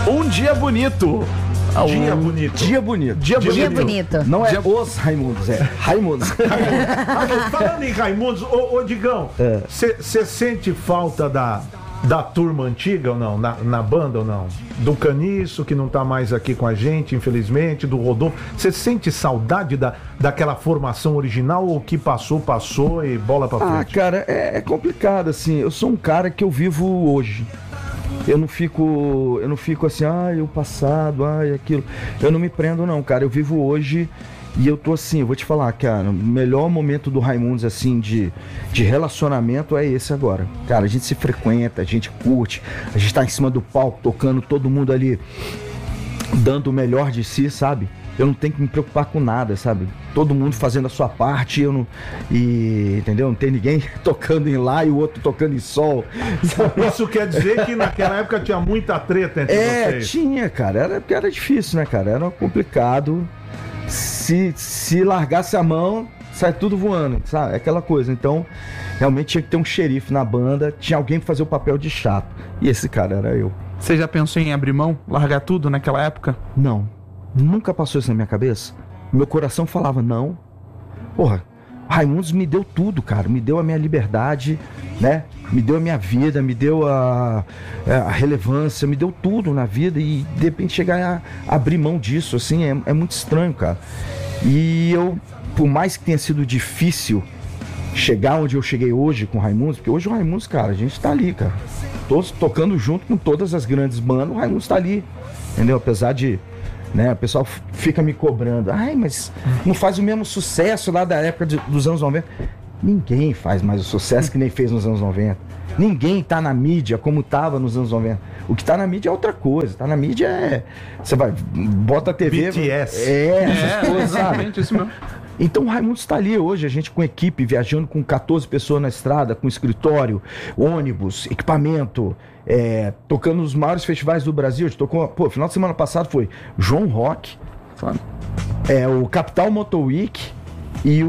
Um dia bonito. Dia bonito. Dia bonito. Dia bonito. Não é os Raimundos, é Raimundos. Falando em Raimundos, ô Digão, você sente falta da turma antiga ou não? Na banda ou não? Do Caniço, que não tá mais aqui com a gente, infelizmente, do Rodolfo. Você sente saudade daquela formação original ou que passou e bola pra frente? Ah, cara, é complicado, assim. Eu sou um cara que eu vivo hoje. Eu não fico assim, o passado, aquilo. Eu não me prendo, não, cara. Eu vivo hoje e eu tô assim, eu vou te falar, cara, o melhor momento do Raimundos, assim, de relacionamento é esse agora. Cara, a gente se frequenta, a gente curte, a gente tá em cima do palco, tocando, todo mundo ali dando o melhor de si, sabe? Eu não tenho que me preocupar com nada, sabe? Todo mundo fazendo a sua parte, entendeu? Não tem ninguém tocando em lá e o outro tocando em sol. Sabe? Isso quer dizer que naquela época tinha muita treta entre vocês? Tinha, cara. Era difícil, né, cara? Era complicado. Se largasse a mão, sai tudo voando, sabe? Aquela coisa. Então, realmente tinha que ter um xerife na banda, tinha alguém pra fazer o papel de chato. E esse cara era eu. Você já pensou em abrir mão, largar tudo naquela época? Não. Nunca passou isso na minha cabeça. Meu coração falava, não. Porra, Raimundos me deu tudo, cara. Me deu a minha liberdade, né? Me deu a minha vida, me deu a relevância, me deu tudo na vida. E de repente chegar a abrir mão disso, assim, é muito estranho, cara. E eu, por mais que tenha sido difícil chegar onde eu cheguei hoje com o Raimundos, porque hoje o Raimundos, cara, a gente tá ali, cara. Todos tocando junto com todas as grandes bandas, o Raimundos tá ali, entendeu? Apesar de... né, o pessoal fica me cobrando, mas não faz o mesmo sucesso lá da época dos anos 90. Ninguém faz mais o sucesso que nem fez nos anos 90. Ninguém tá na mídia como tava nos anos 90. O que tá na mídia é outra coisa. Tá na mídia você vai, bota a TV... BTS. Essas coisas, sabe? Isso mesmo. Então o Raimundos está ali hoje, a gente com equipe, viajando com 14 pessoas na estrada, com escritório, ônibus, equipamento, tocando nos maiores festivais do Brasil. A gente tocou, final de semana passado foi João Rock, o Capital Motor Week e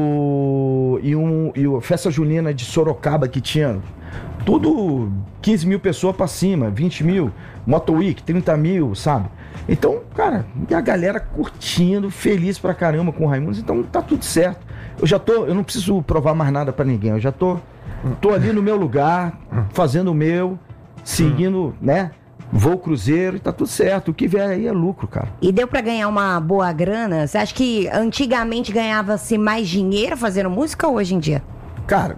o Festa Junina de Sorocaba, que tinha tudo 15 mil pessoas pra cima, 20 mil, Motor Week, 30 mil, sabe? Então, cara, e a galera curtindo, feliz pra caramba com o Raimundos, então tá tudo certo. Eu não preciso provar mais nada pra ninguém, eu já tô ali no meu lugar, fazendo o meu, seguindo, né? Voo cruzeiro e tá tudo certo. O que vier aí é lucro, cara. E deu pra ganhar uma boa grana? Você acha que antigamente ganhava-se mais dinheiro fazendo música ou hoje em dia? Cara,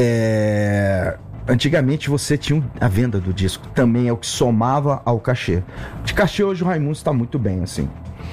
antigamente você tinha a venda do disco, também é o que somava ao cachê. De cachê hoje o Raimundos tá muito bem, assim.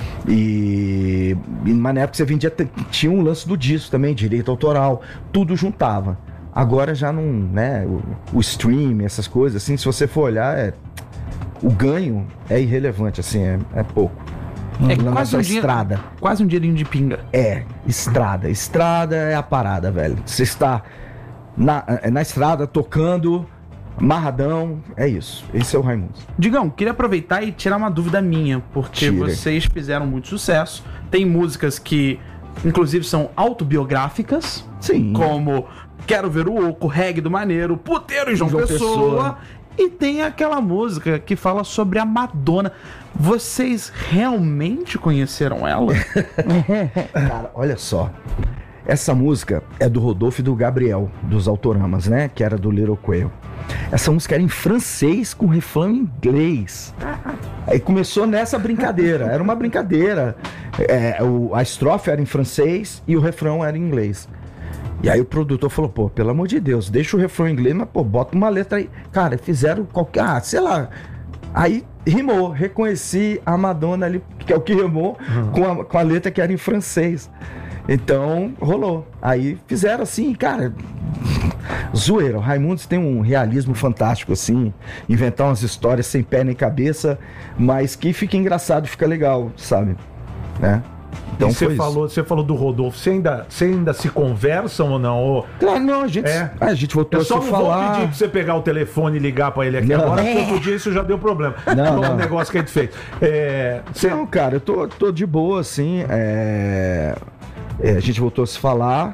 E na época você vendia, tinha um lance do disco também, direito autoral, tudo juntava. Agora já não, né, o stream, essas coisas, assim, se você for olhar, o ganho é irrelevante, assim, é pouco. Quase estrada. Quase um dinheirinho de pinga. Estrada. Estrada é a parada, velho. Você está na estrada, tocando, amarradão, é isso. Esse é o Raimundos. Digão, queria aproveitar e tirar uma dúvida minha, porque vocês fizeram muito sucesso. Tem músicas que, inclusive, são autobiográficas. Sim. Como Quero Ver o Oco, Reggae do Maneiro, Puteiro e João Pessoa. E tem aquela música que fala sobre a Madonna. Vocês realmente conheceram ela? Cara, olha só. Essa música é do Rodolfo e do Gabriel, dos Autoramas, né? Que era do Little Quail. Essa música era em francês com refrão em inglês. Aí começou nessa brincadeira. Era uma brincadeira. A estrofe era em francês e o refrão era em inglês. E aí o produtor falou, pelo amor de Deus, deixa o refrão em inglês, mas bota uma letra aí. Cara, fizeram qualquer... sei lá. Aí rimou, reconheci a Madonna ali, que é o que rimou, com a letra que era em francês. Então, rolou. Aí fizeram assim, cara... zoeira. O Raimundos tem um realismo fantástico, assim, inventar umas histórias sem pé nem cabeça, mas que fica engraçado, fica legal, sabe? Né? Então você falou do Rodolfo, você ainda se conversam ou não? Ou... Claro, não, a gente voltou a se falar. Eu só não vou pedir pra você pegar o telefone e ligar pra ele aqui agora, porque outro dia isso já deu problema. Não. O negócio que a gente fez. Não, cara, eu tô de boa, assim, a gente voltou a se falar,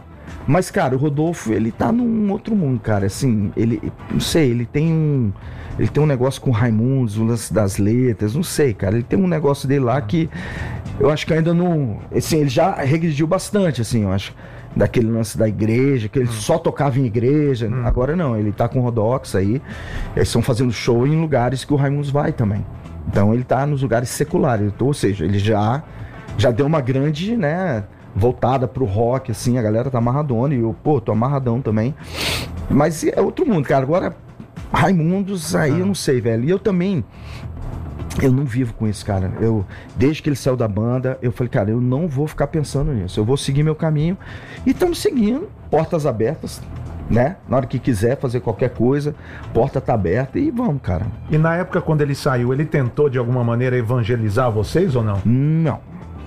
Mas, cara, o Rodolfo, ele tá num outro mundo, cara. Assim, ele, não sei, ele tem um negócio com o Raimundos, o lance das letras, não sei, cara. Ele tem um negócio dele lá que eu acho que ainda não... Assim, ele já regrediu bastante, assim, eu acho. Daquele lance da igreja, que ele só tocava em igreja. Agora não, ele tá com o Rodox aí. Eles estão fazendo show em lugares que o Raimundos vai também. Então ele tá nos lugares seculares. Ou seja, ele já deu uma grande, né, voltada pro rock, assim. A galera tá amarradona e eu, tô amarradão também. Mas é outro mundo, cara. Agora, Raimundos, aí eu não sei, velho. E eu também... Eu não vivo com isso, cara. Desde que ele saiu da banda, eu falei, cara, eu não vou ficar pensando nisso. Eu vou seguir meu caminho. E estamos seguindo, portas abertas, né? Na hora que quiser fazer qualquer coisa, porta tá aberta e vamos, cara. E na época, quando ele saiu, ele tentou de alguma maneira evangelizar vocês ou não? Não.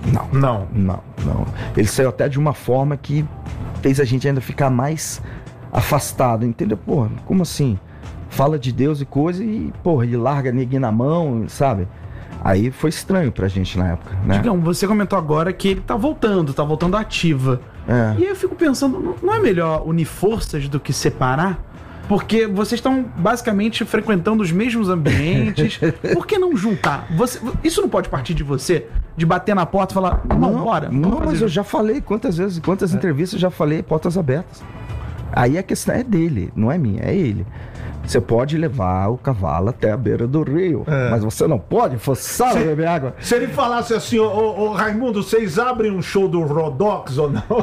Ele saiu até de uma forma que fez a gente ainda ficar mais afastado, entendeu? Porra, como assim? Fala de Deus e coisa e, porra, ele larga ninguém na mão, sabe? Aí foi estranho pra gente na época, né? Digão, você comentou agora que ele tá voltando ativa. É. E aí eu fico pensando, não é melhor unir forças do que separar? Porque vocês estão basicamente frequentando os mesmos ambientes. Por que não juntar? Isso não pode partir de você? De bater na porta e falar, bora. Não, mas eu já falei quantas entrevistas eu já falei, portas abertas. Aí a questão é dele, não é minha, é ele. Você pode levar o cavalo até a beira do rio, mas você não pode forçar a beber água. Se ele falasse assim, ô Raimundo, vocês abrem um show do Rodox ou não?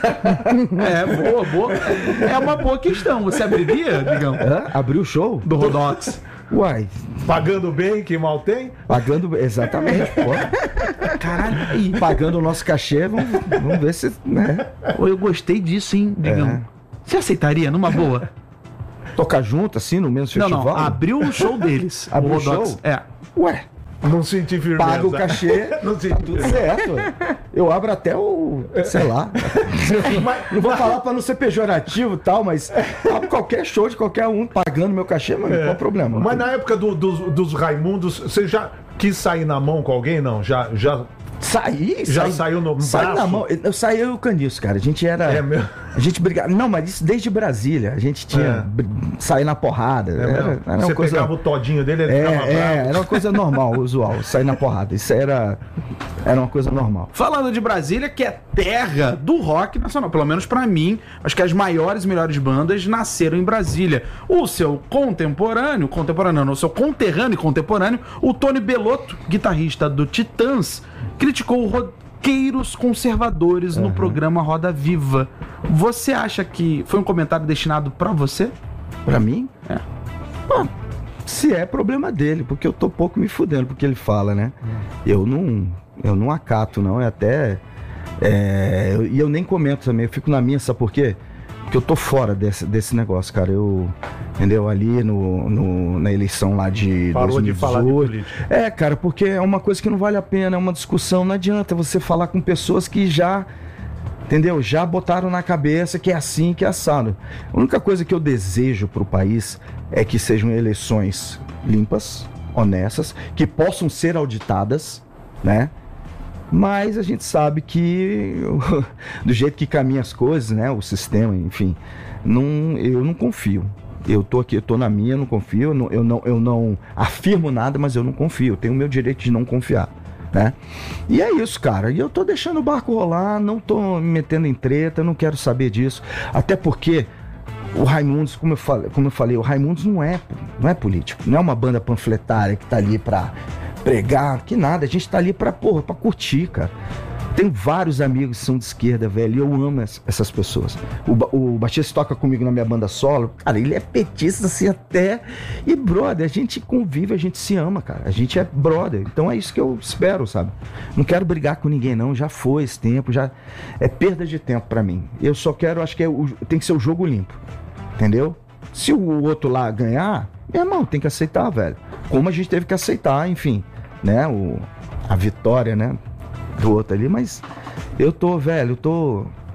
Boa. É uma boa questão. Você abriria, Digão? Abrir o show? Do Rodox. Uai. Pagando bem, que mal tem? Pagando, exatamente, pô. Caralho, aí. Pagando o nosso cachê, vamos ver se, né? Pô, eu gostei disso, hein, Digão? Você aceitaria, numa boa? Tocar junto, assim, no mesmo festival? Não, abriu o show deles. Abriu o show? Ué. Não senti firmeza. Paga o cachê, tá tudo certo. Eu abro até o... sei lá. Não vou falar pra não ser pejorativo e tal, mas abro qualquer show de qualquer um pagando meu cachê, mano, qual o problema? Mas na época dos Raimundos, você já quis sair na mão com alguém, não? Já saiu no braço? Saí na mão. Eu saí eu e o Caniço, cara. A gente era... A gente brigava... Não, mas isso desde Brasília. A gente tinha... Sair na porrada. Era você uma coisa... pegava o todinho dele, ele ficava bravo. Era uma coisa normal, usual. Sair na porrada. Isso era uma coisa normal. Falando de Brasília, que é terra do rock nacional. Pelo menos pra mim, acho que as maiores e melhores bandas nasceram em Brasília. O seu conterrâneo, o Tony Bellotto, guitarrista do Titãs, criticou roqueiros conservadores no programa Roda Viva. Você acha que foi um comentário destinado pra você? Pra mim? Se é problema dele, porque eu tô pouco me fudendo porque ele fala, né? Eu não acato, não. É até... e eu nem comento também, eu fico na minha, sabe por quê? Porque eu tô fora desse negócio, cara. Entendeu? Ali na eleição lá de 2018. Parou de falar de política. Cara, porque é uma coisa que não vale a pena, é uma discussão. Não adianta você falar com pessoas que já, entendeu? Já botaram na cabeça que é assim, que é assado. A única coisa que eu desejo pro país é que sejam eleições limpas, honestas, que possam ser auditadas, né? Mas a gente sabe que do jeito que caminham as coisas, né, o sistema, enfim, eu não confio. Eu tô aqui, eu tô na minha, eu não confio, eu não afirmo nada, mas eu não confio. Eu tenho o meu direito de não confiar, né? E é isso, cara. E eu tô deixando o barco rolar, não tô me metendo em treta, não quero saber disso. Até porque o Raimundos, como eu falei, o Raimundos não é político, não é uma banda panfletária que tá ali pra pregar, que nada, a gente tá ali pra curtir, cara. Tem vários amigos que são de esquerda, velho, e eu amo essas pessoas. O Batista toca comigo na minha banda solo, cara, ele é petista assim até, e brother, a gente convive, a gente se ama, cara, a gente é brother, então é isso que eu espero, sabe? Não quero brigar com ninguém não, já foi esse tempo, já é perda de tempo pra mim. Eu só quero, acho que tem que ser o jogo limpo, entendeu? Se o outro lá ganhar, meu irmão, tem que aceitar, velho. Como a gente teve que aceitar, enfim, né, a vitória, né, do outro ali, mas eu tô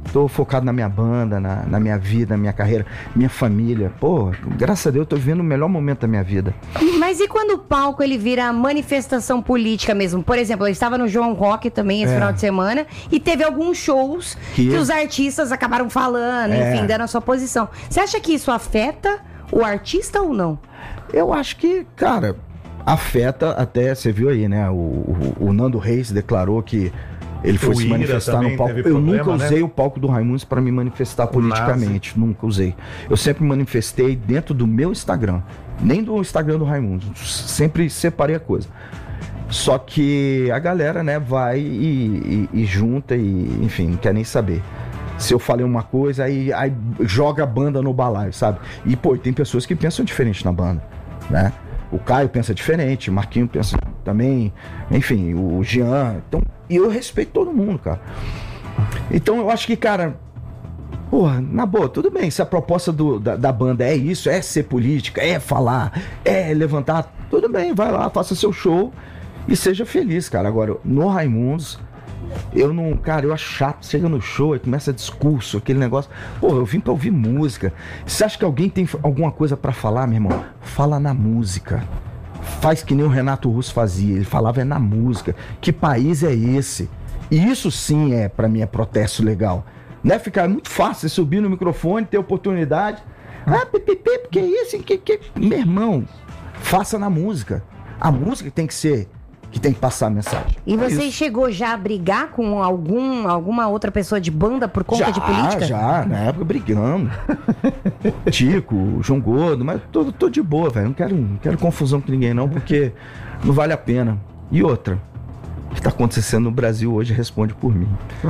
tô focado na minha banda, na minha vida, na minha carreira, minha família. Pô, graças a Deus eu tô vivendo o melhor momento da minha vida. Mas e quando o palco ele vira manifestação política mesmo? Por exemplo, eu estava no João Rock também esse final de semana e teve alguns shows que os artistas acabaram falando, enfim, dando a sua posição. Você acha que isso afeta o artista ou não? Eu acho que, cara, afeta até, você viu aí, né? O Nando Reis declarou que ele foi se manifestar no palco. Eu nunca usei o palco do Raimundos para me manifestar politicamente. Nunca usei. Eu sempre manifestei dentro do meu Instagram. Nem do Instagram do Raimundos. Sempre separei a coisa. Só que a galera, né, vai e junta e, enfim, não quer nem saber. Se eu falei uma coisa, aí joga a banda no balaio, sabe? E, pô, tem pessoas que pensam diferente na banda, né? O Caio pensa diferente, o Marquinho pensa também, enfim, o Jean. Então, e eu respeito todo mundo, cara. Então eu acho que, cara, porra, na boa, tudo bem. Se a proposta da banda é isso, é ser política, é falar, é levantar, tudo bem, vai lá, faça seu show e seja feliz, cara. Agora, no Raimundos, eu não, cara, eu acho chato. Chega no show e começa discurso, aquele negócio. Pô, eu vim pra ouvir música. Você acha que alguém tem alguma coisa pra falar, meu irmão? Fala na música. Faz que nem o Renato Russo fazia. Ele falava na música. Que país é esse? E isso sim pra mim é protesto legal. Né? Ficar muito fácil você subir no microfone, ter oportunidade. Porque é isso? Meu irmão, faça na música. A música tem que ser, que tem que passar a mensagem. E você chegou já a brigar com alguma outra pessoa de banda por conta de política? Já, na época brigando. Tico, João Gordo, mas tô de boa, velho. Não quero confusão com ninguém não, porque não vale a pena. E outra, o que tá acontecendo no Brasil hoje responde por mim.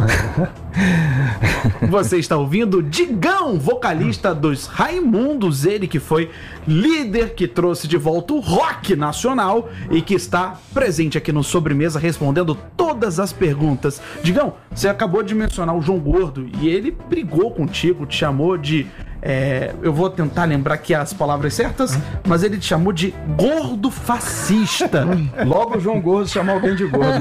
Você está ouvindo Digão, vocalista dos Raimundos, ele que foi líder, que trouxe de volta o rock nacional e que está presente aqui no Sobremesa respondendo todas as perguntas. Digão, você acabou de mencionar o João Gordo e ele brigou contigo, te chamou de... eu vou tentar lembrar aqui as palavras certas, mas ele te chamou de gordo fascista. Logo o João Gordo chamou alguém de gordo.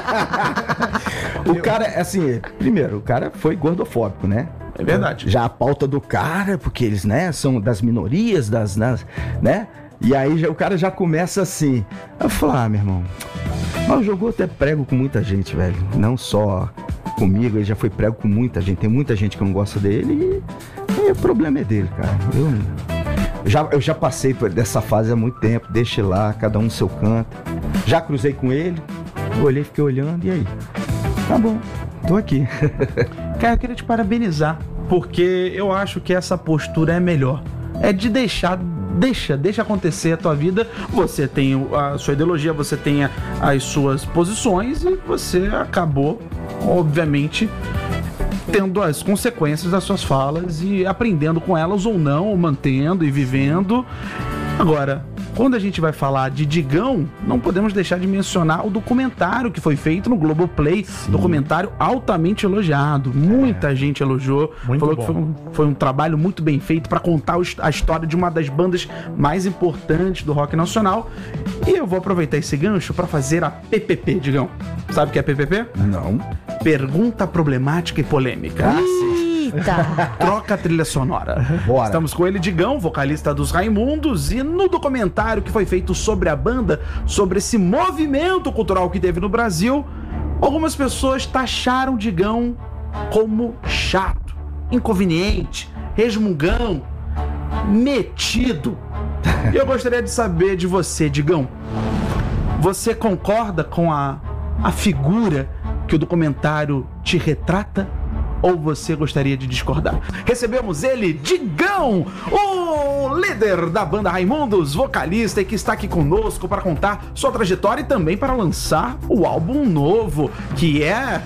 O cara, assim, primeiro, o cara foi gordofóbico, né? É verdade. Já a pauta do cara, porque eles, né, são das minorias, né? E aí o cara já começa assim. Eu falo, meu irmão, mas o João Gordo é prego com muita gente, velho. Não só comigo, ele já foi prego com muita gente. Tem muita gente que não gosta dele e o problema é dele, cara. Eu já passei dessa fase há muito tempo. Deixa lá, cada um no seu canto. Já cruzei com ele, olhei, fiquei olhando, e aí? Tá bom, tô aqui. Cara, eu queria te parabenizar, porque eu acho que essa postura é melhor. É de deixa acontecer a tua vida. Você tem a sua ideologia, você tem as suas posições e você acabou, obviamente, tendo as consequências das suas falas e aprendendo com elas ou não, ou mantendo e vivendo. Agora, quando a gente vai falar de Digão, não podemos deixar de mencionar o documentário que foi feito no Globoplay. Sim. Documentário altamente elogiado. Muita gente elogiou. Falou bom. Que foi um trabalho muito bem feito para contar a história de uma das bandas mais importantes do rock nacional. E eu vou aproveitar esse gancho para fazer a PPP, Digão. Sabe o que é PPP? Não. Pergunta problemática e polêmica. Eita! Troca a trilha sonora. Bora. Estamos com ele, Digão, vocalista dos Raimundos, e no documentário que foi feito sobre a banda, sobre esse movimento cultural que teve no Brasil, algumas pessoas taxaram Digão como chato, inconveniente, resmungão, metido. E eu gostaria de saber de você, Digão, você concorda com a figura que o documentário te retrata? Ou você gostaria de discordar? Recebemos ele, Digão, o líder da banda Raimundos, vocalista, e que está aqui conosco para contar sua trajetória e também para lançar o álbum novo, que é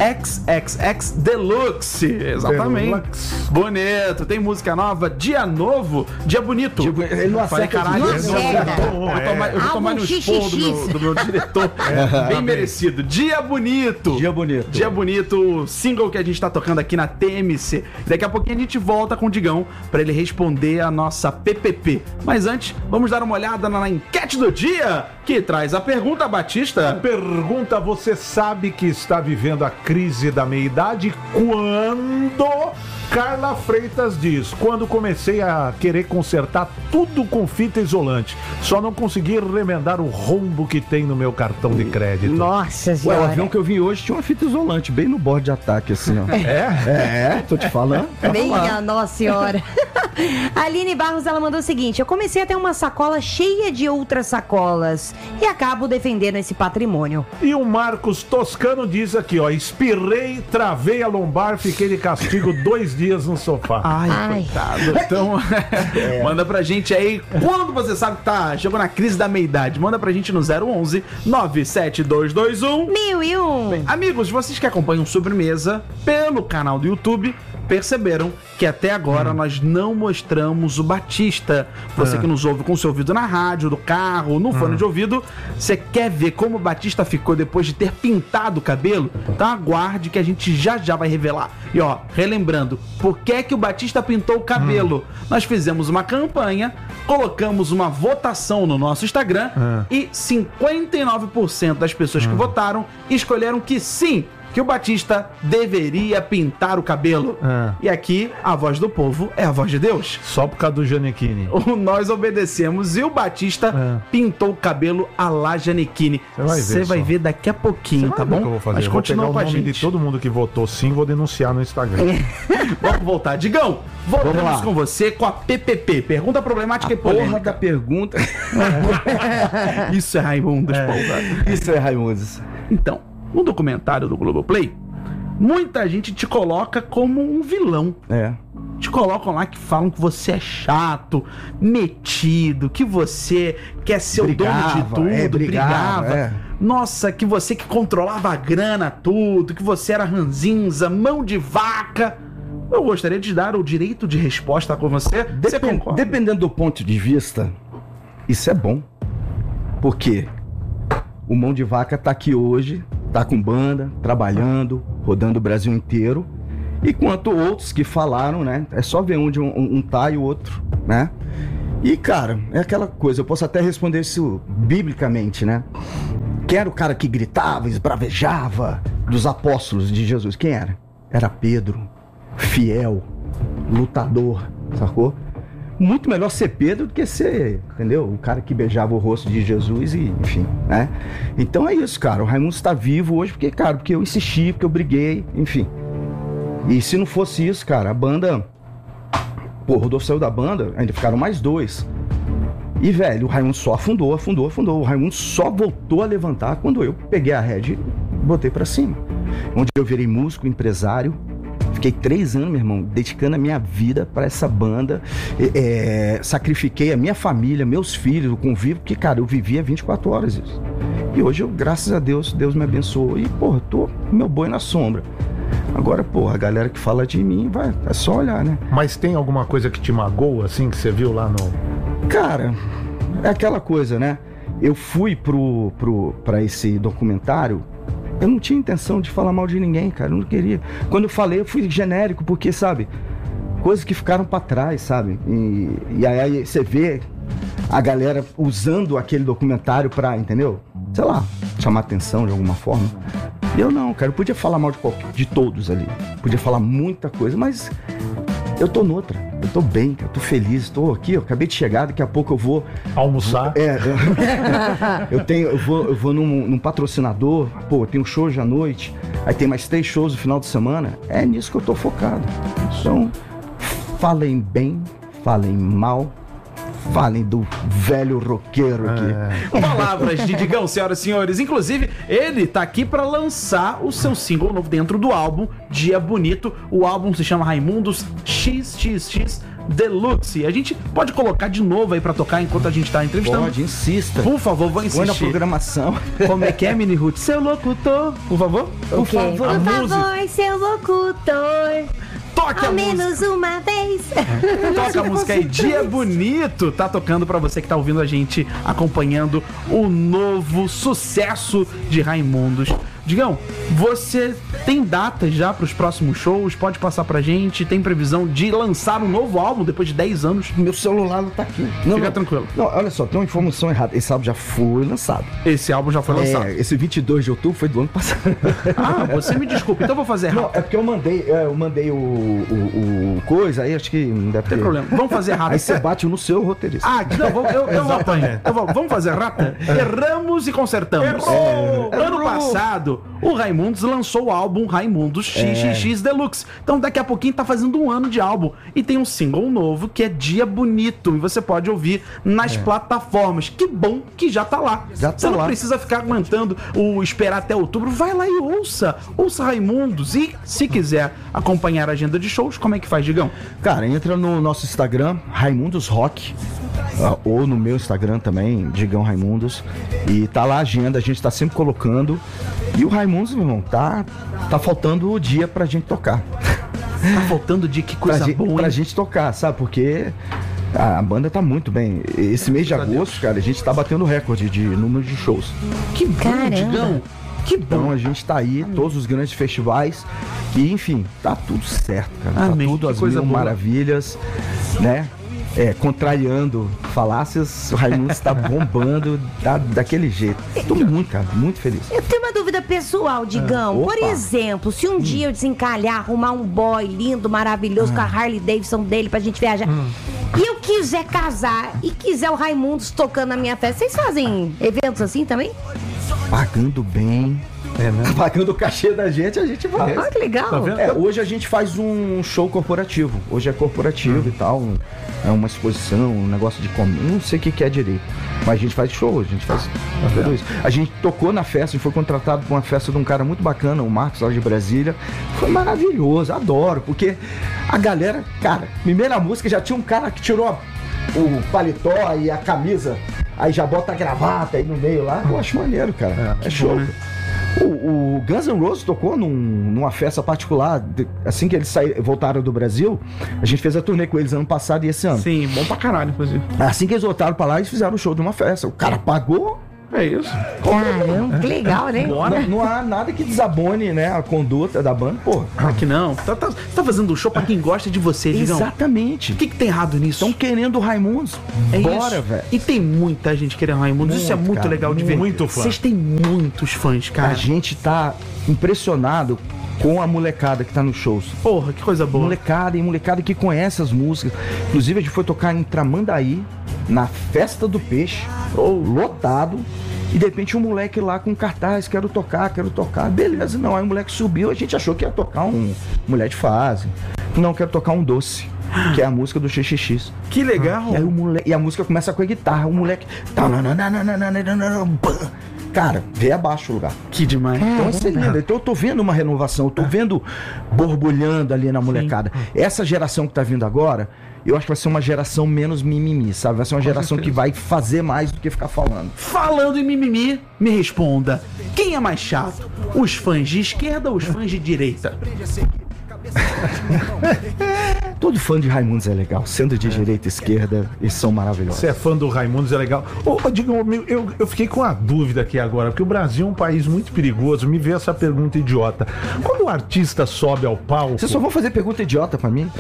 XXX Deluxe. Exatamente. Deluxe. Bonito. Tem música nova, Dia Novo, Dia Bonito. Ele não acerta. Caralho, não acerta. Eu vou tomar no esporro do meu diretor. Bem merecido. Dia Bonito. Dia Bonito. Dia Bonito, single que a gente está tocando aqui na TMC. Daqui a pouquinho a gente volta com o Digão para ele responder a nossa nossa PPP. Mas antes, vamos dar uma olhada na enquete do dia, que traz a pergunta, Batista. A pergunta: você sabe que está vivendo a crise da meia-idade quando? Carla Freitas diz: quando comecei a querer consertar tudo com fita isolante, só não consegui remendar o rombo que tem no meu cartão de crédito. Nossa Ué, o senhora. avião que eu vi hoje tinha uma fita isolante bem no borde de ataque, assim, ó. É, tô te falando. Minha Nossa Senhora. A Aline Barros, ela mandou o seguinte: eu comecei a ter uma sacola cheia de outras sacolas e acabo defendendo esse patrimônio. E o Marcos Toscano diz aqui, ó: espirrei, travei a lombar, fiquei de castigo 2 dias no sofá. Ai. Coitado. Então, manda pra gente aí, quando você sabe que chegou na crise da meia-idade, manda pra gente no 011 97221 1001. Amigos, vocês que acompanham Sobremesa pelo canal do YouTube, perceberam que até agora nós não mostramos o Batista. Você que nos ouve com seu ouvido na rádio, no carro, no fone de ouvido, você quer ver como o Batista ficou depois de ter pintado o cabelo? Então aguarde que a gente já vai revelar. E ó, relembrando, por que é que o Batista pintou o cabelo? Nós fizemos uma campanha, colocamos uma votação no nosso Instagram e 59% das pessoas que votaram escolheram que sim, que o Batista deveria pintar o cabelo. E aqui, a voz do povo é a voz de Deus. Só por causa do Giannichini. Nós obedecemos e o Batista pintou o cabelo a la Giannichini. Você vai ver daqui a pouquinho, tá bom? Que eu vou fazer. Mas Eu vou continua pegar com a o nome gente. de todo mundo que votou sim, vou denunciar no Instagram. Vamos voltar. Digão, voltamos Vamos lá. com você com a PPP. Pergunta problemática e Porra polêmica. da pergunta. Isso é Raimundos, porra. Isso é Raimundos. Então, no documentário do Globoplay, muita gente te coloca como um vilão. É. Te colocam lá que falam que você é chato, metido, que você quer ser o dono de tudo, brigava. Nossa, que você que controlava a grana, tudo, que você era ranzinza, mão de vaca. Eu gostaria de dar o direito de resposta com você. Você concorda? Dependendo do ponto de vista, isso é bom. Porque o Mão de Vaca tá aqui hoje, tá com banda, trabalhando, rodando o Brasil inteiro. Enquanto outros que falaram, né? É só ver onde um tá e o outro, né? E, cara, é aquela coisa, eu posso até responder isso biblicamente, né? Quem era o cara que gritava, esbravejava dos apóstolos de Jesus? Quem era? Era Pedro, fiel, lutador, sacou? Muito melhor ser Pedro do que ser, entendeu? O cara que beijava o rosto de Jesus e, enfim, né? Então é isso, cara. O Raimundo está vivo hoje porque, cara, porque eu insisti, porque eu briguei, enfim. E se não fosse isso, cara, a banda... Pô, o Rodolfo saiu da banda, ainda ficaram mais 2. E, velho, o Raimundo só afundou. O Raimundo só voltou a levantar quando eu peguei a rédea e botei pra cima. Onde eu virei músico, empresário. Fiquei 3 anos, meu irmão, dedicando a minha vida pra essa banda. Sacrifiquei a minha família, meus filhos, o convívio, porque, cara, eu vivia 24 horas isso. E hoje, eu, graças a Deus, Deus me abençoou. E, porra, tô com meu boi na sombra. Agora, porra, a galera que fala de mim, é só olhar, né? Mas tem alguma coisa que te magoa, assim, que você viu lá no... Cara, é aquela coisa, né? Eu fui pra esse documentário, eu não tinha intenção de falar mal de ninguém, cara, eu não queria. Quando eu falei, eu fui genérico, porque, sabe, coisas que ficaram pra trás, sabe? E aí você vê a galera usando aquele documentário pra, entendeu? Sei lá, chamar atenção de alguma forma. E eu não, cara, eu podia falar mal de todos ali, podia falar muita coisa, mas eu tô noutra, eu tô bem, eu tô feliz, tô aqui, eu acabei de chegar, daqui a pouco eu vou... Almoçar? Eu vou num patrocinador, pô, eu tenho um show hoje à noite, aí tem mais 3 shows no final de semana, é nisso que eu tô focado. Então, falem bem, falem mal, falem do velho roqueiro aqui. Palavras de Digão, senhoras e senhores. Inclusive, ele tá aqui pra lançar o seu single novo dentro do álbum Dia Bonito. O álbum se chama Raimundos XXX Deluxe. A gente pode colocar de novo aí pra tocar enquanto a gente tá entrevistando? Pode, insista. Por favor, vou insistir. Põe na programação. Como é que é, Mini Ruth? Seu locutor, por favor. Por favor, música. seu locutor. Toque ao a música. menos uma vez. Toca a música aí, Dia Bonito. Tá tocando pra você que tá ouvindo a gente, acompanhando o novo sucesso de Raimundos. Digão, você tem datas já pros próximos shows? Pode passar pra gente? Tem previsão de lançar um novo álbum depois de 10 anos? Meu celular não tá aqui. Fica tranquilo. Não, olha só, tem uma informação errada. Esse álbum já foi lançado. Esse álbum já foi lançado. Esse 22 de outubro foi do ano passado. Ah, você me desculpa, então eu vou fazer rápido. Não, é porque eu mandei o coisa, aí acho que não deve ter. Não tem problema. Vamos fazer rápido. Aí você bate no seu roteirista. Ah, não, eu vou apanhar. Vamos fazer rápido? Erramos e consertamos. Ano passado, o Raimundos lançou o álbum Raimundos XXX Deluxe. Então daqui a pouquinho tá fazendo um ano de álbum. E tem um single novo que é Dia Bonito. E você pode ouvir nas plataformas. Que bom que já tá lá. Você não precisa ficar aguentando esperar até outubro. Vai lá e ouça. Ouça Raimundos. E se quiser acompanhar a agenda de shows, como é que faz, Digão? Cara, entra no nosso Instagram, Raimundos Rock. Ou no meu Instagram também, Digão Raimundos. E tá lá a agenda, a gente tá sempre colocando. E o Raimundos, meu irmão, tá faltando o dia pra gente tocar. Tá faltando o dia, que coisa boa, hein? Pra gente tocar, sabe? Porque a banda tá muito bem. Esse mês de agosto, cara, a gente tá batendo recorde de número de shows. Que bom, Digão! Que bom. Então a gente tá aí, todos os grandes festivais. E enfim, tá tudo certo, cara. Amém. Tá tudo às mil maravilhas, né? Contrariando falácias, o Raimundos está bombando daquele jeito. Tô muito, cara, muito feliz. Eu tenho uma dúvida pessoal, Digão. Por exemplo, se um dia eu desencalhar, arrumar um boy lindo, maravilhoso, com a Harley Davidson dele pra gente viajar, e eu quiser casar e quiser o Raimundos tocando na minha festa, vocês fazem eventos assim também? Pagando bem. Né? Pagando o cachê da gente, a gente vai. Ah, que legal. Tá hoje a gente faz um show corporativo. Hoje é corporativo e tal. É uma exposição, um negócio de não sei o que é direito. Mas a gente faz show, a gente faz tudo isso. A gente tocou na festa, a gente foi contratado pra uma festa de um cara muito bacana, o Marcos, lá de Brasília. Foi maravilhoso, adoro, porque a galera, cara, primeira música já tinha um cara que tirou o paletó e a camisa, aí já bota a gravata aí no meio lá. Eu acho maneiro, cara. É show. Bom, né? O Guns N' Roses tocou numa festa particular, assim que eles voltaram do Brasil. A gente fez a turnê com eles ano passado e esse ano. Sim, bom pra caralho, inclusive. Assim que eles voltaram pra lá, eles fizeram o show de uma festa. O cara pagou. É isso. Caramba, que legal, né? Não há nada que desabone, né, a conduta da banda, pô. Que não. Tá fazendo um show pra quem gosta de você, Digão. Exatamente. O que tem errado nisso? Estão querendo o Raimundos. Bora, velho. E tem muita gente querendo Raimundos. Isso é muito, cara, legal de ver. Muito fã. Vocês têm muitos fãs, cara. A gente tá impressionado com a molecada que tá nos shows. Porra, que coisa boa. Molecada que conhece as músicas. Inclusive, a gente foi tocar em Tramandaí, na Festa do Peixe, lotado. E de repente um moleque lá com cartaz, quero tocar. Beleza, não. Aí o moleque subiu, a gente achou que ia tocar um Mulher de Fase. Não, quero tocar um Doce, que é a música do XXX. Que legal. E aí e a música começa com a guitarra, o moleque... Cara, vê abaixo o lugar. Que demais. Então, assim, então eu tô vendo uma renovação, eu tô vendo borbulhando ali na molecada. Sim. Essa geração que tá vindo agora, eu acho que vai ser uma geração menos mimimi, sabe? Vai ser uma geração que vai fazer mais do que ficar falando. Falando em mimimi, me responda. Quem é mais chato? Os fãs de esquerda ou os fãs de direita? Todo fã de Raimundos é legal, sendo de direita e esquerda, eles são maravilhosos. Você é fã do Raimundos, é legal. Digam, eu fiquei com uma dúvida aqui agora, porque o Brasil é um país muito perigoso. Me veio essa pergunta idiota. Quando o artista sobe ao palco... Vocês só vão fazer pergunta idiota pra mim?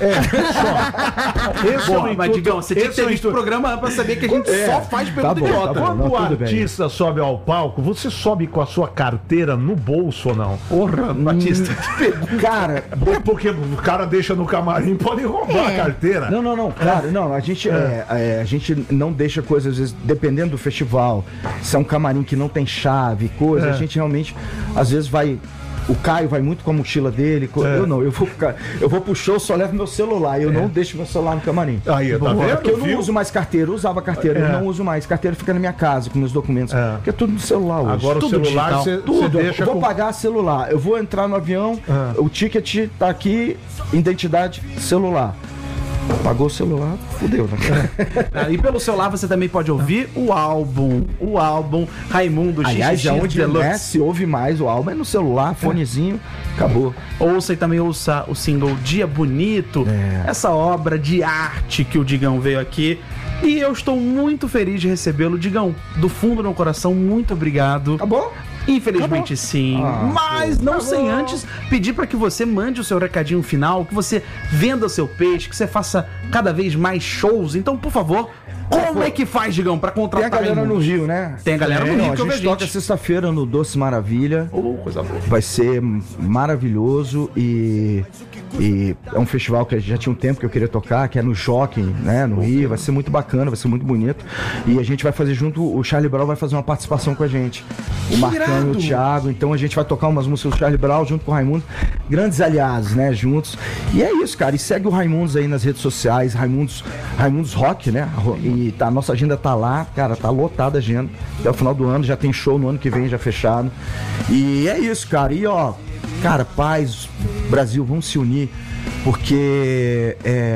Só. Mas, Digão, você tinha que ter visto o programa pra saber que a gente só faz pergunta idiota. Quando o artista sobe ao palco, você sobe com a sua carteira no bolso ou não? Porra, Batista. Cara... Porque o cara deixa no camarim, pode roubar a carteira. Não, claro, não, a gente não deixa coisas, às vezes, dependendo do festival, se é um camarim que não tem chave, coisa, a gente realmente, às vezes vai... O Caio vai muito com a mochila dele. Eu vou pro show, só levo meu celular. Eu não deixo meu celular no camarim. Aí, tá vendo? Porque eu não uso mais carteira. Eu usava carteira, eu não uso mais. Carteira fica na minha casa com meus documentos. Porque é tudo no celular hoje. Agora tudo o celular você deixa. Eu vou pagar celular. Eu vou entrar no avião, o ticket tá aqui, identidade, celular. Pagou o celular, fudeu, né? E pelo celular você também pode ouvir o álbum Raimundos XXX. Aliás, onde se ouve mais o álbum é no celular, fonezinho, acabou. Ouça e também ouça o single Dia Bonito, essa obra de arte que o Digão veio aqui. E eu estou muito feliz de recebê-lo, Digão, do fundo do meu coração, muito obrigado. Tá bom? Infelizmente sim, mas não sem antes pedir para que você mande o seu recadinho final, que você venda o seu peixe, que você faça cada vez mais shows. Então, por favor, como é que faz, Digão, pra contratar? Tem a galera no Rio, né? Tem a galera no Rio que a gente toca sexta-feira no Doce Maravilha. Coisa boa. Vai ser maravilhoso e é um festival que já tinha um tempo que eu queria tocar, que é no Jockey, né, no Rio. Vai ser muito bacana, vai ser muito bonito. E a gente vai fazer junto, o Charlie Brown vai fazer uma participação com a gente. O Marcão e o Thiago. Então a gente vai tocar umas músicas do Charlie Brown junto com o Raimundos. Grandes aliados, né, juntos. E é isso, cara. E segue o Raimundos aí nas redes sociais, Raimundos Rock, né? E a nossa agenda tá lá, cara, tá lotada a agenda. Até o final do ano, já tem show no ano que vem, já fechado. E é isso, cara. E ó, cara, paz, Brasil, vamos se unir, porque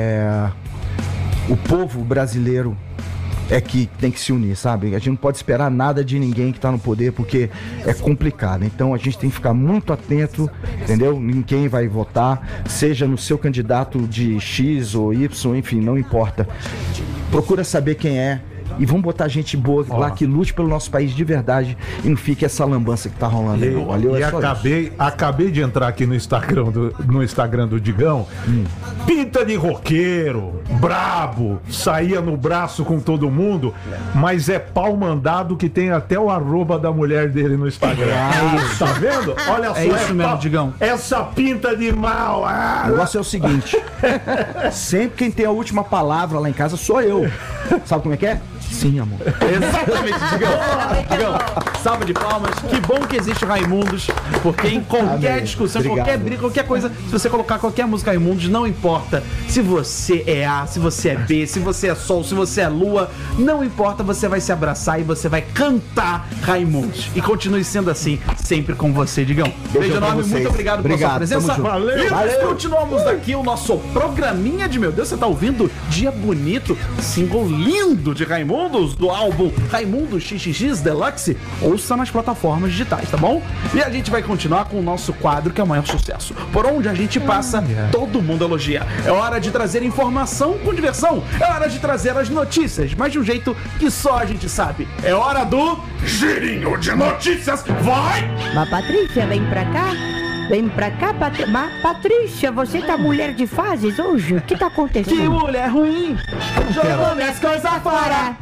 o povo brasileiro é que tem que se unir, sabe? A gente não pode esperar nada de ninguém que tá no poder, porque é complicado. Então a gente tem que ficar muito atento, entendeu? Em quem vai votar, seja no seu candidato de X ou Y, enfim, não importa. Procura saber quem é. E vamos botar gente boa lá que lute pelo nosso país de verdade e não fique essa lambança que tá rolando aí. Valeu, acabei de entrar aqui no Instagram do Digão. Pinta de roqueiro, brabo, saía no braço com todo mundo, mas é pau mandado que tem até o @ da mulher dele no Instagram. Tá vendo? Olha só. É isso mesmo, Digão. Essa pinta de mal. O negócio é o seguinte: sempre quem tem a última palavra lá em casa sou eu. Sabe como é que é? Sim, amor. Exatamente, Digão, salva de palmas. Que bom que existe Raimundos, porque em qualquer discussão, qualquer briga, qualquer coisa, se você colocar qualquer música Raimundos, não importa se você é A, se você é B, se você é Sol, se você é Lua, não importa, você vai se abraçar e você vai cantar Raimundos. E continue sendo assim, sempre com você, Digão. Beijo enorme, muito obrigado pela sua presença. Valeu. E nós continuamos aqui o nosso programinha de, meu Deus, você tá ouvindo? Dia Bonito, single lindo de Raimundos, do álbum Raimundos XXX Deluxe. Ouça nas plataformas digitais, tá bom? E a gente vai continuar com o nosso quadro, que é o maior sucesso. Por onde a gente passa, todo mundo elogia. É hora de trazer informação com diversão. É hora de trazer as notícias, mas de um jeito que só a gente sabe. É hora do Girinho de Notícias. Vai! Mas Patrícia, vem pra cá. Vem pra cá, Patrícia, você tá mulher de fases hoje? O que tá acontecendo? Que mulher ruim! Jogou minhas coisas fora!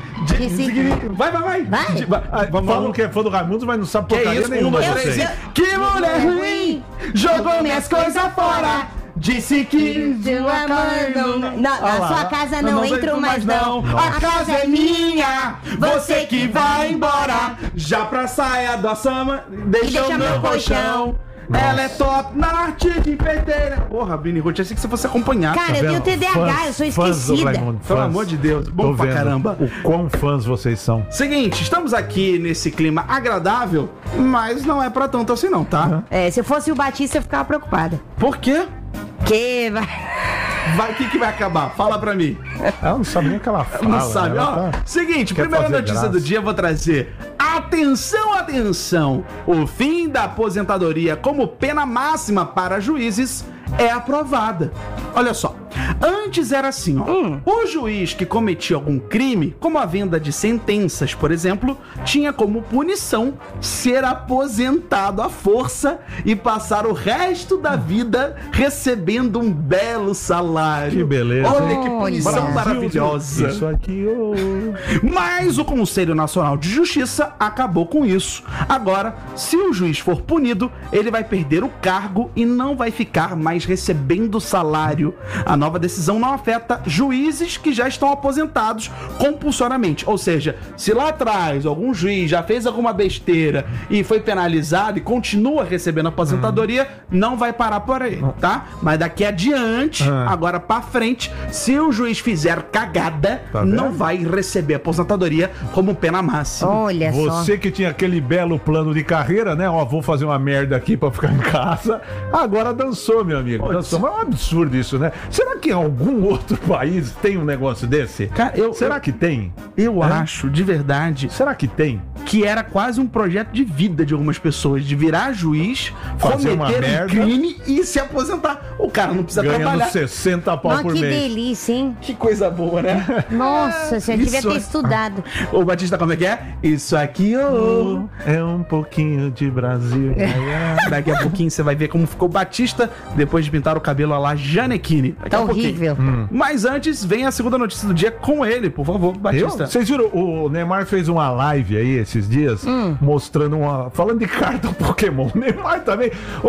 Vai! Falam que é fã do Raimundos, mas não sabe porcaria isso? nenhuma. Que mulher ruim! Jogou minhas coisas fora! Disse que seu amor na sua casa não entro mais não. A casa é minha, você que vai embora. Já pra saia da sama, deixa o meu colchão. Nossa. Ela é top na arte de empreiteira. Porra, Bini Ruth, achei que você fosse acompanhar. Cara, eu tenho TDAH, eu sou esquecida. Pelo amor de Deus, bom pra caramba. O quão fãs vocês são. Seguinte, estamos aqui nesse clima agradável, mas não é pra tanto assim não, tá? Se eu fosse o Batista, eu ficava preocupada. Por quê? Que o que vai acabar? Fala pra mim. Ela não sabe nem o que ela fala. Não sabe, ó. Seguinte, primeira notícia do dia eu vou trazer. Atenção! O fim da aposentadoria como pena máxima para juízes é aprovada. Olha só, antes era assim, ó. O juiz que cometia algum crime, como a venda de sentenças, por exemplo, tinha como punição ser aposentado à força e passar o resto da vida recebendo um belo salário. Que beleza. Olha que punição maravilhosa. Isso aqui, Mas o Conselho Nacional de Justiça acabou com isso. Agora, se o juiz for punido, ele vai perder o cargo e não vai ficar mais recebendo salário. A nova decisão não afeta juízes que já estão aposentados compulsoriamente. Ou seja, se lá atrás algum juiz já fez alguma besteira e foi penalizado e continua recebendo aposentadoria, não vai parar por aí, tá? Mas daqui adiante, agora pra frente, se o juiz fizer cagada, não vai receber aposentadoria como pena máxima. Olha só. Você que tinha aquele belo plano de carreira, né? Ó, vou fazer uma merda aqui pra ficar em casa. Agora dançou, meu amigo. Dançou. Mas é um absurdo isso, né? Será que em algum outro país tem um negócio desse? Cara, Será que tem? Eu acho, de verdade, Será que tem? que era quase um projeto de vida de algumas pessoas, de virar juiz, Fazer uma cometer merda. um crime e se aposentar. O cara não precisa Ganhando trabalhar. 60 pau Nossa, por que mês. delícia, hein? Que coisa boa, né? Nossa, você devia Isso ter é- estudado. Ô, Batista, como é que é? Isso aqui, ô. É um pouquinho de Brasil. Daqui a pouquinho você vai ver como ficou Batista depois de pintar o cabelo a lá Janequine. Daqui Tá a pouquinho. horrível. Mas antes, vem a segunda notícia do dia com ele, por favor, Batista. Vocês viram, o Neymar fez uma live aí esses dias, mostrando falando de carta Pokémon. O Neymar também.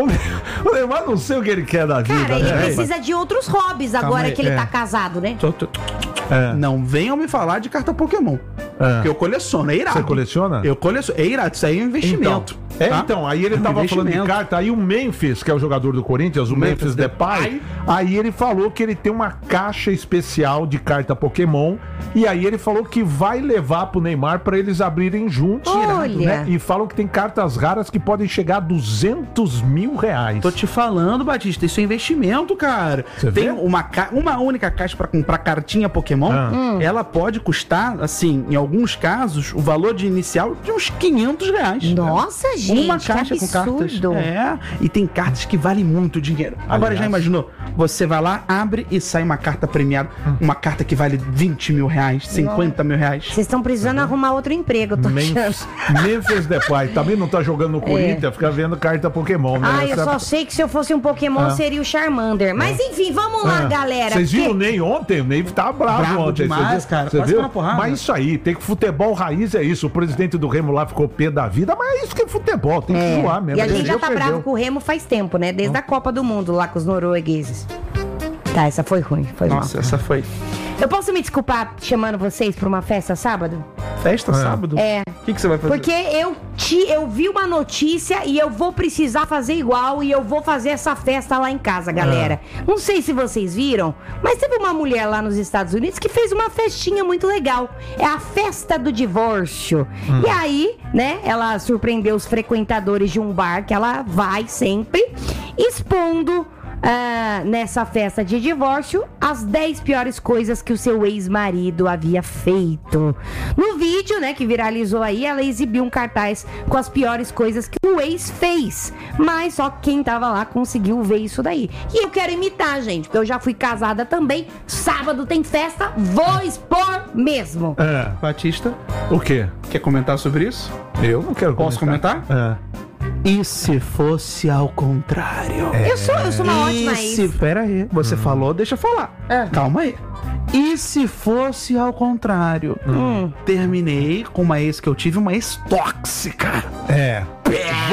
O Neymar não sei o que ele quer da vida. Cara, ele né? precisa de outros hobbies agora aí, que ele tá casado, né? Não venham me falar de carta Pokémon. Porque eu coleciono, é irado. Você coleciona? Eu coleciono, é irado, isso aí é um investimento. tá? Então, aí ele tava falando de Investimento. carta, aí o Memphis, que é o jogador do Corinthians, o Memphis Depay, aí ele falou que ele tem uma caixa especial de carta Pokémon, e aí ele falou que vai levar pro Neymar pra eles abrirem juntos, Olha. né? E falam que tem cartas raras que podem chegar a 200 mil reais. Tô te falando, Batista, isso é investimento, cara. Você Tem vê? uma única caixa pra comprar cartinha Pokémon, ela pode custar, assim, em alguns casos, o valor de inicial de uns 500 reais. Nossa, gente, Uma que caixa com cartas. absurdo. É, e tem cartas que valem muito dinheiro. Agora, Aliás. já imaginou? Você vai lá, abre e sai uma carta premiada, uma carta que vale 20 mil reais, 50 mil reais. Vocês estão precisando arrumar outro emprego, tô achando. Memphis Depay também não tá jogando no Corinthians, fica vendo carta Pokémon, né? Ah, eu Essa- só sei que se eu fosse um Pokémon seria o Charmander. Mas enfim, vamos lá, galera. Vocês porque- viram o Ney ontem? O Ney tá bravo Bravo ontem. demais, Você viu? cara. Você Quase viu? foi na porrada. Mas isso aí, tem que futebol raiz é isso. O presidente do Remo lá ficou pé da vida, mas é isso que é futebol, tem que zoar mesmo. E a gente já Perdeu, tá perdeu. bravo com o Remo faz tempo, né? Desde a Copa do Mundo lá com os noruegueses. Tá, essa foi ruim, foi Nossa, mal. essa foi Eu posso me desculpar chamando vocês pra uma festa sábado? festa sábado? É. O que você vai fazer? Porque eu vi uma notícia e eu vou precisar fazer igual e eu vou fazer essa festa lá em casa, galera. Não sei se vocês viram, mas teve uma mulher lá nos Estados Unidos que fez uma festinha muito legal. É a festa do divórcio. E aí, né, ela surpreendeu os frequentadores de um bar que ela vai sempre, expondo nessa festa de divórcio as 10 piores coisas que o seu ex-marido havia feito. No vídeo, né, que viralizou aí, ela exibiu um cartaz com as piores coisas que o ex fez. Mas só quem tava lá conseguiu ver isso daí. E eu quero imitar, gente, porque eu já fui casada também. Sábado tem festa, vou expor mesmo. É. Batista, O quê? quer comentar sobre isso? Eu não quero Posso comentar? É. E se fosse ao contrário? Eu sou uma ótima E se... ex. Pera aí, você falou, deixa eu falar. Calma aí. E se fosse ao contrário? Terminei com uma ex que eu tive, uma ex tóxica. É.